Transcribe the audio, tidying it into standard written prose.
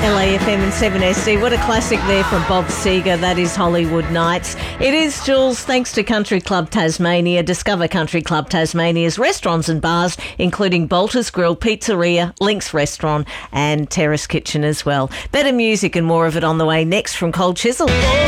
LAFM and 7SD. What a classic there from Bob Seger. That is Hollywood Nights. It is, Jules, thanks to Country Club Tasmania. Discover Country Club Tasmania's restaurants and bars, including Bolter's Grill, Pizzeria, Link's Restaurant and Terrace Kitchen as well. Better music and more of it on the way next from Cold Chisel.